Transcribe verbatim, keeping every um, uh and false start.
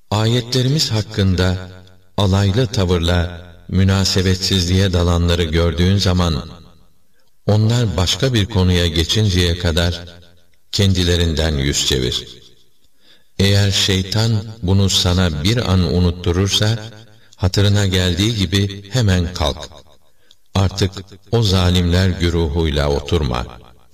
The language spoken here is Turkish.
Ayetlerimiz hakkında alaylı tavırla münasebetsizliğe dalanları gördüğün zaman, onlar başka bir konuya geçinceye kadar kendilerinden yüz çevir. Eğer şeytan bunu sana bir an unutturursa, hatırına geldiği gibi hemen kalk. Artık o zalimler güruhuyla oturma.